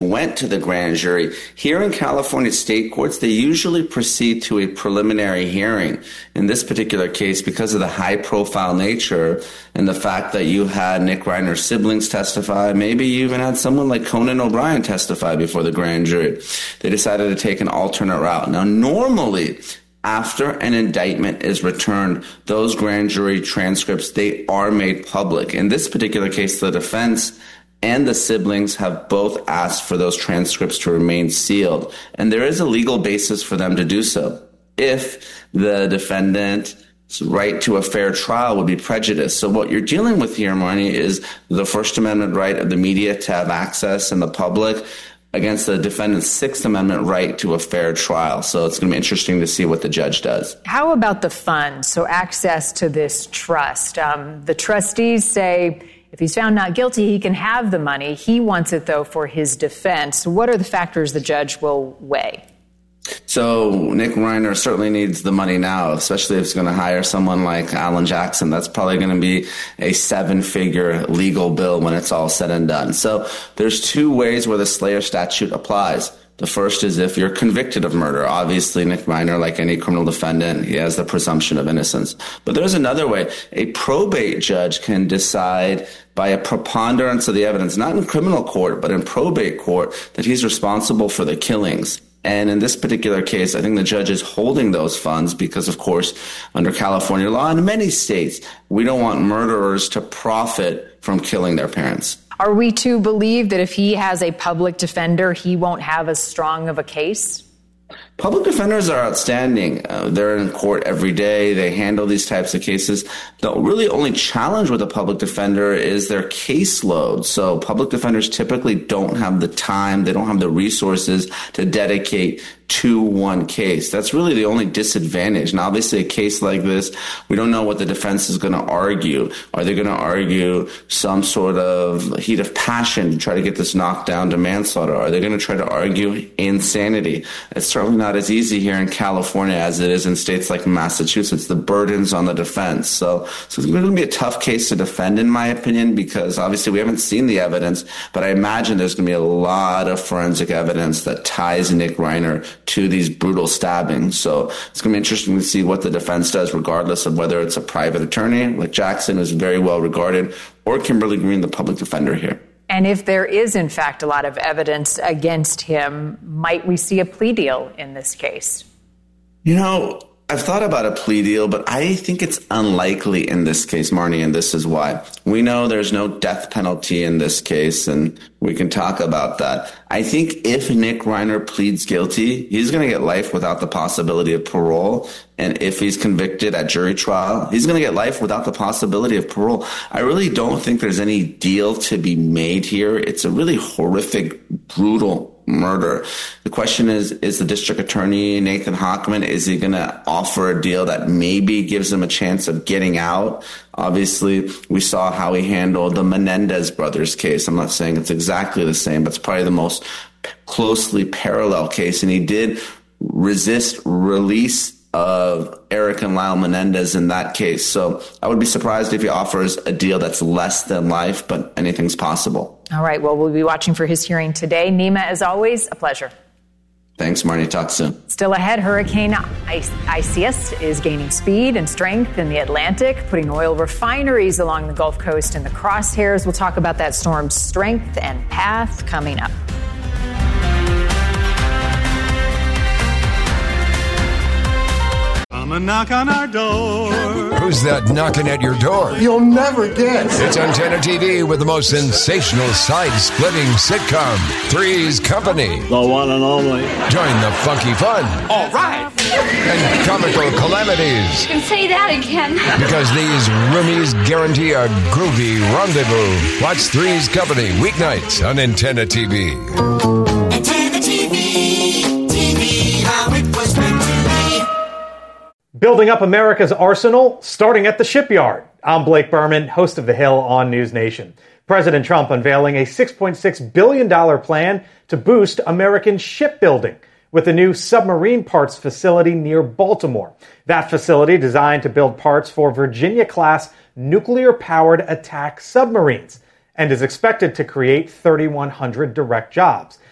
went to the grand jury. Here in California state courts, they usually proceed to a preliminary hearing. In this particular case, because of the high-profile nature and the fact that you had Nick Reiner's siblings testify, maybe you even had someone like Conan O'Brien testify before the grand jury, they decided to take an alternate route. Now, normally, after an indictment is returned, those grand jury transcripts, they are made public. In this particular case, the defense and the siblings have both asked for those transcripts to remain sealed. And there is a legal basis for them to do so. If the defendant's right to a fair trial would be prejudiced. So what you're dealing with here, Marnie, is the First Amendment right of the media to have access in the public against the defendant's Sixth Amendment right to a fair trial. So it's going to be interesting to see what the judge does. How about the funds? So access to this trust. The trustees say if he's found not guilty, he can have the money. He wants it, though, for his defense. What are the factors the judge will weigh? So Nick Reiner certainly needs the money now, especially if he's going to hire someone like Alan Jackson. That's probably going to be a 7-figure legal bill when it's all said and done. So there's two ways where the Slayer statute applies. The first is if you're convicted of murder. Obviously, Nick Reiner, like any criminal defendant, he has the presumption of innocence. But there's another way. A probate judge can decide by a preponderance of the evidence, not in criminal court, but in probate court, that he's responsible for the killings. And in this particular case, I think the judge is holding those funds because, of course, under California law and many states, we don't want murderers to profit from killing their parents. Are we to believe that if he has a public defender, he won't have as strong of a case? Public defenders are outstanding. They're in court every day. They handle these types of cases. The really only challenge with a public defender is their caseload. So public defenders typically don't have the time, they don't have the resources to dedicate to one case. That's really the only disadvantage. Now, obviously, a case like this, we don't know what the defense is going to argue. Are they going to argue some sort of heat of passion to try to get this knocked down to manslaughter? Are they going to try to argue insanity? It's certainly not as easy here in California as it is in states like Massachusetts. The burden's on the defense. So it's going to be a tough case to defend, in my opinion, because obviously we haven't seen the evidence, but I imagine there's going to be a lot of forensic evidence that ties Nick Reiner to these brutal stabbings. So it's going to be interesting to see what the defense does, regardless of whether it's a private attorney like Jackson, who's very well regarded, or Kimberly Green, the public defender here. And if there is, in fact, a lot of evidence against him, might we see a plea deal in this case? You know, I've thought about a plea deal, but I think it's unlikely in this case, Marnie, and this is why. We know there's no death penalty in this case, and we can talk about that. I think if Nick Reiner pleads guilty, he's going to get life without the possibility of parole. And if he's convicted at jury trial, he's going to get life without the possibility of parole. I really don't think there's any deal to be made here. It's a really horrific, brutal murder. The question is the district attorney, Nathan Hochman, is he going to offer a deal that maybe gives him a chance of getting out? Obviously, we saw how he handled the Menendez brothers case. I'm not saying it's exactly the same, but it's probably the most closely parallel case. And he did resist release of Eric and Lyle Menendez in that case. So I would be surprised if he offers a deal that's less than life, but anything's possible. All right. Well, we'll be watching for his hearing today. Nima, as always, a pleasure. Thanks, Marnie. Talk soon. Still ahead, Hurricane Isaias is gaining speed and strength in the Atlantic, putting oil refineries along the Gulf Coast in the crosshairs. We'll talk about that storm's strength and path coming up. Come and knock on our door. Who's that knocking at your door? You'll never guess. It's Antenna TV with the most sensational side-splitting sitcom, Three's Company. The one and only. Join the funky fun. All right. And comical calamities. You can say that again. Because these roomies guarantee a groovy rendezvous. Watch Three's Company weeknights on Antenna TV. Antenna TV, TV, how it was meant to be. Building up America's arsenal, starting at the shipyard. I'm Blake Berman, host of The Hill on News Nation. President Trump unveiling a $6.6 billion plan to boost American shipbuilding with a new submarine parts facility near Baltimore. That facility designed to build parts for Virginia-class nuclear-powered attack submarines and is expected to create 3,100 direct jobs.